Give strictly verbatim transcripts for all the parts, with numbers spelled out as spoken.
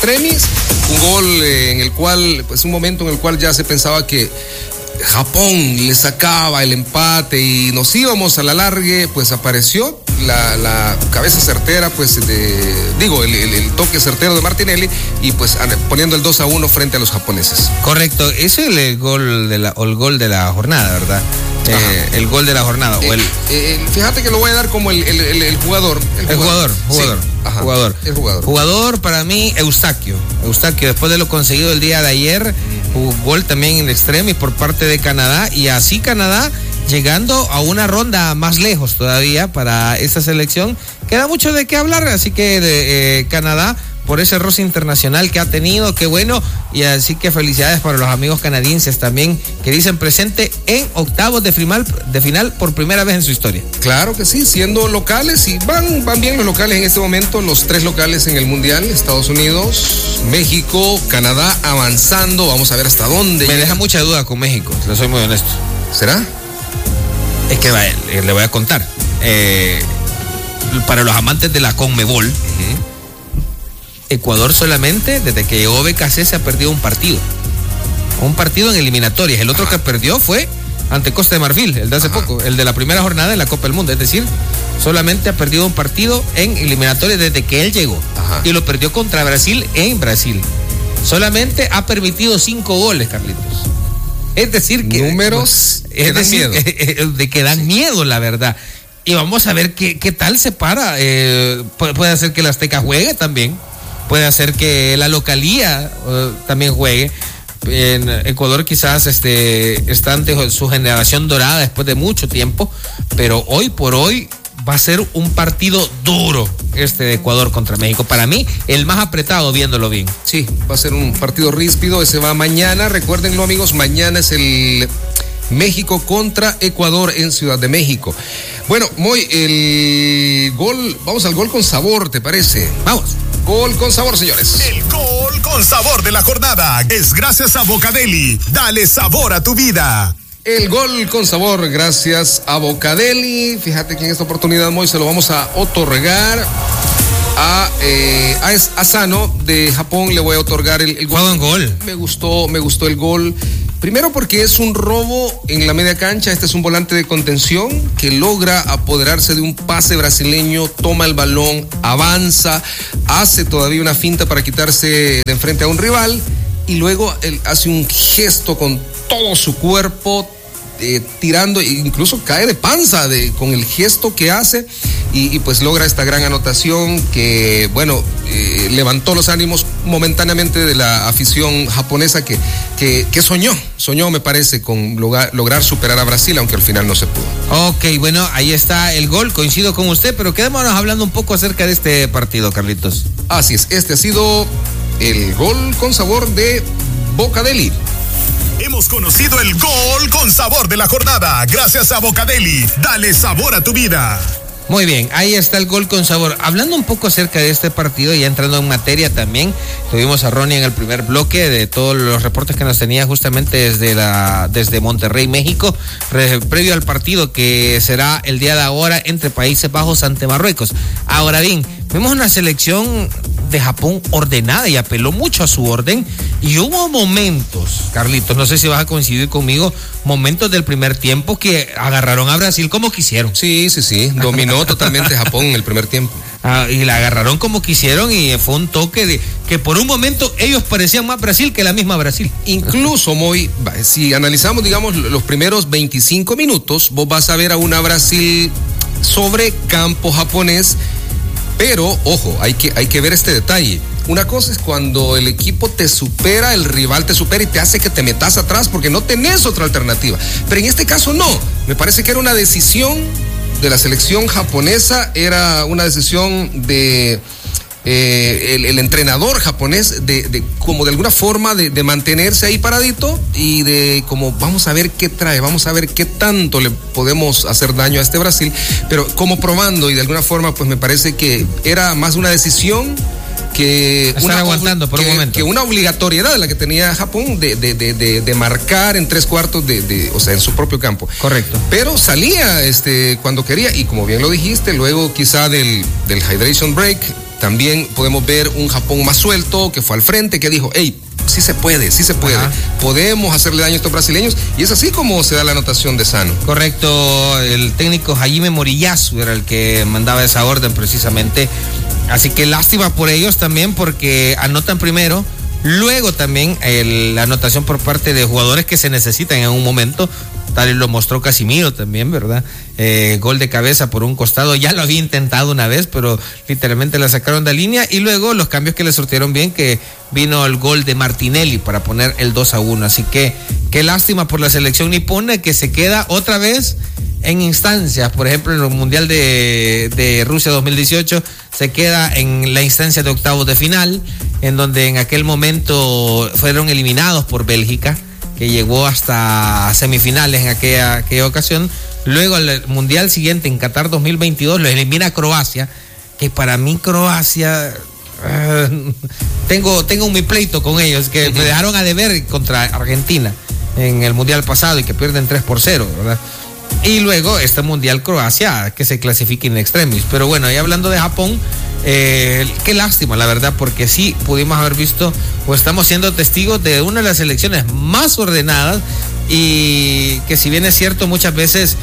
extremis, un gol eh, en el cual, pues un momento en el cual ya se pensaba que Japón le sacaba el empate y nos íbamos a la largue, pues apareció la, la cabeza certera, pues de, digo, el, el, el toque certero de Martinelli y pues poniendo el dos a uno frente a los japoneses. Correcto, ese es el gol de la, o el gol de la jornada, ¿verdad? Eh, el gol de la jornada. Eh, o el... eh, fíjate que lo voy a dar como el, el, el, el jugador. El, el jugador, jugador, sí. Ajá, jugador. El jugador. Jugador para mí, Eustaquio. Eustaquio, después de lo conseguido el día de ayer, jugó gol también en el extremo y por parte de Canadá. Y así Canadá llegando a una ronda más lejos todavía para esta selección. Queda mucho de qué hablar, así que de, eh, Canadá, por ese roce internacional que ha tenido, qué bueno, y así que felicidades para los amigos canadienses también, que dicen presente en octavos de final, de final por primera vez en su historia. Claro que sí, siendo locales, y van, van bien los locales en este momento, los tres locales en el Mundial, Estados Unidos, México, Canadá, avanzando, vamos a ver hasta dónde. Me llega. Deja mucha duda con México, le soy muy honesto. ¿Será? Es que va, le voy a contar, eh, para los amantes de la CONMEBOL, uh-huh. Ecuador solamente, desde que llegó B K C, se ha perdido un partido. Un partido en eliminatorias. El otro Ajá. que perdió fue ante Costa de Marfil, el de hace Ajá. poco, el de la primera jornada en la Copa del Mundo. Es decir, solamente ha perdido un partido en eliminatorias desde que él llegó. Ajá. Y lo perdió contra Brasil en Brasil. Solamente ha permitido cinco goles, Carlitos. Es decir, que. Números es que decir, dan miedo. De que dan sí. miedo, la verdad. Y vamos a ver qué, qué tal se para. Eh, puede, puede ser que el Azteca juegue también. Puede hacer que la localía uh, también juegue. En Ecuador quizás este, está ante su generación dorada después de mucho tiempo, pero hoy por hoy va a ser un partido duro este de Ecuador contra México. Para mí, el más apretado viéndolo bien. Sí, va a ser un partido ríspido, ese va mañana. Recuérdenlo, amigos, mañana es el México contra Ecuador en Ciudad de México. Bueno, Moy, el gol, vamos al gol con sabor, ¿te parece? Vamos. Gol con sabor, señores. El gol con sabor de la jornada es gracias a Bocadeli. Dale sabor a tu vida. El gol con sabor gracias a Bocadeli. Fíjate que en esta oportunidad, Moy, se lo vamos a otorgar a, eh, a Asano de Japón. Le voy a otorgar el, el gol. Buen gol. Me gustó, me gustó el gol. Primero porque es un robo en la media cancha. Este es un volante de contención que logra apoderarse de un pase brasileño, toma el balón, avanza, hace todavía una finta para quitarse de enfrente a un rival y luego él hace un gesto con todo su cuerpo, eh, tirando, incluso cae de panza de, con el gesto que hace y, y pues logra esta gran anotación que, bueno, eh, levantó los ánimos momentáneamente de la afición japonesa que, que, que soñó, soñó me parece con lograr, lograr superar a Brasil, aunque al final no se pudo. Ok, bueno, ahí está el gol, coincido con usted, pero quedémonos hablando un poco acerca de este partido, Carlitos. Así es, este ha sido el gol con sabor de Bocadeli. Hemos conocido el gol con sabor de la jornada, gracias a Bocadeli. Dale sabor a tu vida. Muy bien, ahí está el gol con sabor. Hablando un poco acerca de este partido, ya entrando en materia también, tuvimos a Ronnie en el primer bloque de todos los reportes que nos tenía justamente desde la desde Monterrey, México, pre, previo al partido que será el día de ahora entre Países Bajos ante Marruecos. Ahora bien, vimos una selección de Japón ordenada y apeló mucho a su orden y hubo momentos, Carlitos, no sé si vas a coincidir conmigo, momentos del primer tiempo que agarraron a Brasil como quisieron. Sí, sí, sí, dominó totalmente Japón en el primer tiempo. Ah, y la agarraron como quisieron y fue un toque de que por un momento ellos parecían más Brasil que la misma Brasil. Incluso, Moy, si analizamos, digamos, los primeros veinticinco minutos, vos vas a ver a una Brasil sobre campo japonés. Pero, ojo, hay que, hay que ver este detalle. Una cosa es cuando el equipo te supera, el rival te supera y te hace que te metas atrás porque no tenés otra alternativa. Pero en este caso no. Me parece que era una decisión de la selección japonesa, era una decisión de eh, el, el entrenador japonés de, de como de alguna forma de, de mantenerse ahí paradito y de como vamos a ver qué trae, vamos a ver qué tanto le podemos hacer daño a este Brasil, pero como probando y de alguna forma pues me parece que era más una decisión que una, aguantando por que, un momento. que una obligatoriedad de la que tenía Japón de, de, de, de, de marcar en tres cuartos de, de, o sea, en su propio campo. Correcto. Pero salía este, cuando quería, y como bien lo dijiste, luego quizá del, del hydration break, también podemos ver un Japón más suelto, que fue al frente, que dijo, hey, sí se puede, sí se puede. Ajá. Podemos hacerle daño a estos brasileños, y es así como se da la anotación de Sano. Correcto, el técnico Jaime Moriyasu era el que mandaba esa orden precisamente. Así que lástima por ellos también, porque anotan primero. Luego también el, la anotación por parte de jugadores que se necesitan en un momento, tal y lo mostró Casimiro también, ¿verdad? Eh, gol de cabeza por un costado, ya lo había intentado una vez, pero literalmente la sacaron de línea, y luego los cambios que le surtieron bien, que vino el gol de Martinelli para poner el dos a uno, así que qué lástima por la selección nipona, que se queda otra vez en instancias. Por ejemplo, en el Mundial de, de Rusia dos mil dieciocho se queda en la instancia de octavos de final, en donde en aquel momento fueron eliminados por Bélgica, que llegó hasta semifinales en aquella, aquella ocasión. Luego el Mundial siguiente, en Qatar dos mil veintidós, lo elimina Croacia, que para mí Croacia... Uh, tengo, tengo mi pleito con ellos, que uh-huh. me dejaron a deber contra Argentina en el Mundial pasado, y que pierden tres por cero, ¿verdad? Y luego este Mundial Croacia, que se clasifica in extremis. Pero bueno, y hablando de Japón, eh, qué lástima, la verdad, porque sí pudimos haber visto, o estamos siendo testigos de una de las selecciones más ordenadas, y que si bien es cierto, muchas veces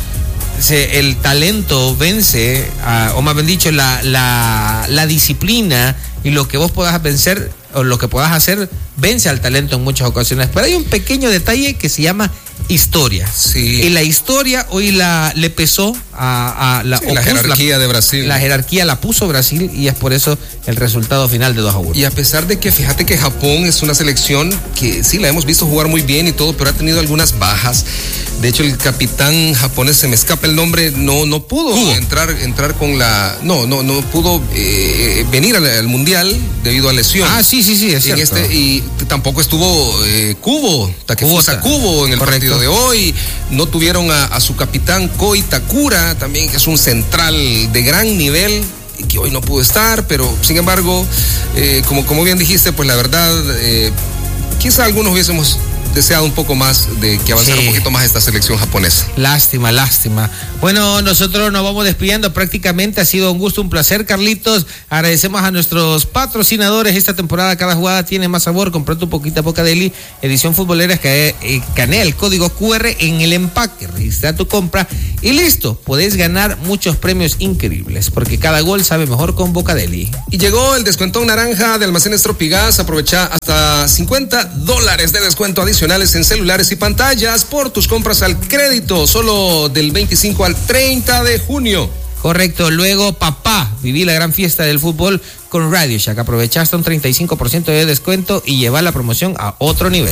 se, el talento vence, a, o más bien dicho, la, la, la disciplina y lo que vos puedas vencer, o lo que puedas hacer, vence al talento en muchas ocasiones. Pero hay un pequeño detalle que se llama historia. Sí. Y la historia hoy la le pesó a, a la, sí, la jerarquía la, de Brasil. La jerarquía la puso Brasil, y es por eso el resultado final de dos a uno. Y a pesar de que, fíjate que Japón es una selección que sí la hemos visto jugar muy bien y todo, pero ha tenido algunas bajas. De hecho, el capitán japonés, se me escapa el nombre, no no pudo Kubo. entrar entrar con la no no no pudo eh, venir al, al mundial debido a lesión. Ah, sí, sí, sí, es cierto. Este, y tampoco estuvo eh, Kubo, Takefusa Kubo en el Correcto. partido de hoy. No tuvieron a, a su capitán Koi Takura, también, que es un central de gran nivel, y que hoy no pudo estar, pero sin embargo, eh, como, como bien dijiste, pues la verdad, eh, quizá algunos hubiésemos deseado un poco más de que avanzara sí. un poquito más esta selección japonesa. Lástima, lástima. Bueno, nosotros nos vamos despidiendo prácticamente. Ha sido un gusto, un placer, Carlitos. Agradecemos a nuestros patrocinadores esta temporada. Cada jugada tiene más sabor. Comprate un poquito a Bocadeli, edición futbolera, que eh, canea el código cu erre en el empaque, registra tu compra y listo. Podés ganar muchos premios increíbles, porque cada gol sabe mejor con Bocadeli. Y llegó el descuentón naranja de Almacenes Tropigas. Aprovecha hasta cincuenta dólares de descuento adicional en celulares y pantallas por tus compras al crédito, solo del veinticinco al treinta de junio. Correcto. Luego, papá, viví la gran fiesta del fútbol con Radio Shack. Aprovechaste un treinta y cinco por ciento de descuento y lleva la promoción a otro nivel.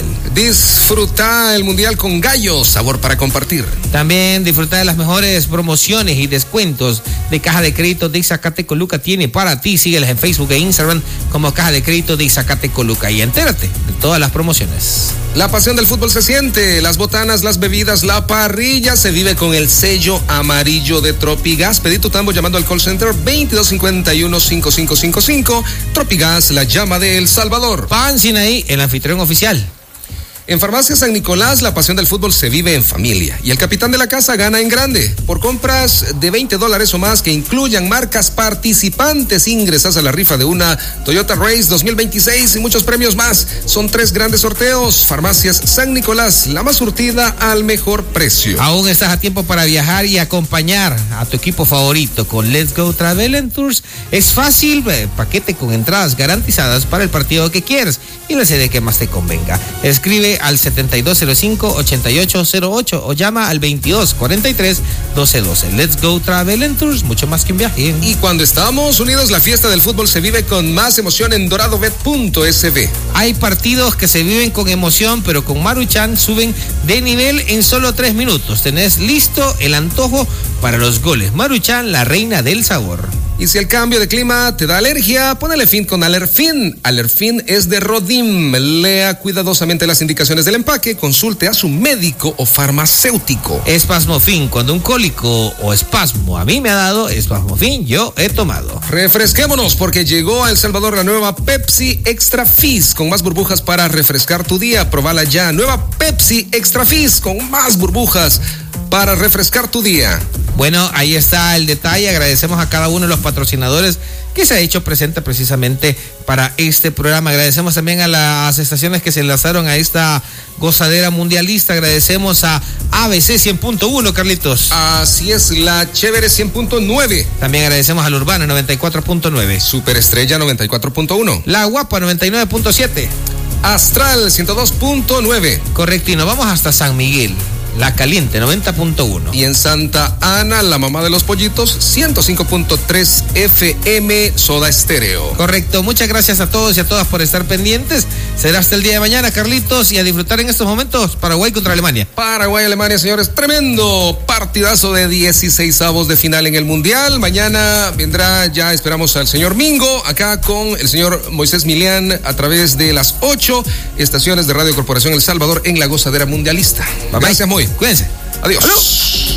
Disfruta el mundial con Gallo, sabor para compartir. También disfruta de las mejores promociones y descuentos de Caja de Crédito de Zacate Coluca tiene para ti. Sígueles en Facebook e Instagram como Caja de Crédito de Zacate Coluca y entérate de todas las promociones. La pasión del fútbol se siente, las botanas, las bebidas, la parrilla se vive con el sello amarillo de Tropigas. Pedí tu tambo llamando al call center veintidós cincuenta y uno cincuenta y cinco cincuenta y cinco. Tropigas, la llama de El Salvador. Pan Sinaí, el anfitrión oficial. En Farmacia San Nicolás, la pasión del fútbol se vive en familia y el capitán de la casa gana en grande. Por compras de veinte dólares o más que incluyan marcas participantes, ingresas a la rifa de una Toyota Race dos mil veintiséis y muchos premios más. Son tres grandes sorteos. Farmacias San Nicolás, la más surtida al mejor precio. Aún estás a tiempo para viajar y acompañar a tu equipo favorito con Let's Go Travel and Tours. Es fácil, paquete con entradas garantizadas para el partido que quieres y la sede que más te convenga. Escribe al setenta y dos cero cinco, ochenta y ocho cero ocho o llama al veintidós cuarenta y tres doce doce. Let's Go Travel and Tours, mucho más que un viaje. Y cuando estamos unidos, la fiesta del fútbol se vive con más emoción en doradobet punto es be. Hay partidos que se viven con emoción, pero con Maruchan suben de nivel en solo tres minutos. Tenés listo el antojo para los goles. Maruchan, la reina del sabor. Y si el cambio de clima te da alergia, ponele fin con Alerfin. Alerfin es de Rodim. Lea cuidadosamente las indicaciones del empaque, consulte a su médico o farmacéutico. Espasmofin, cuando un cólico o espasmo a mí me ha dado, Espasmofin yo he tomado. Refresquémonos porque llegó a El Salvador la nueva Pepsi Extra Fizz con más burbujas para refrescar tu día. Probala ya. Nueva Pepsi Extra Fizz con más burbujas para refrescar tu día. Bueno, ahí está el detalle. Agradecemos a cada uno de los patrocinadores que se ha hecho presente precisamente para este programa. Agradecemos también a las estaciones que se enlazaron a esta gozadera mundialista. Agradecemos a A B C cien punto uno, Carlitos. Así es, la Chévere cien punto nueve. También agradecemos al Urbano noventa y cuatro punto nueve. Superestrella noventa y cuatro punto uno. La Guapa noventa y nueve punto siete. Astral ciento dos punto nueve. Correcto, y nos vamos hasta San Miguel. La Caliente noventa punto uno. Y en Santa Ana, la mamá de los pollitos, ciento cinco punto tres F M Soda Estéreo. Correcto, muchas gracias a todos y a todas por estar pendientes. Será hasta el día de mañana, Carlitos, y a disfrutar en estos momentos Paraguay contra Alemania. Paraguay-Alemania, señores, tremendo partidazo de dieciseisavos de final en el Mundial. Mañana vendrá, ya esperamos al señor Mingo, acá con el señor Moisés Milián a través de las ocho estaciones de Radio Corporación El Salvador en la gozadera mundialista. Bye, Gracias, bye. muy. Cuídense. Adiós. Adiós.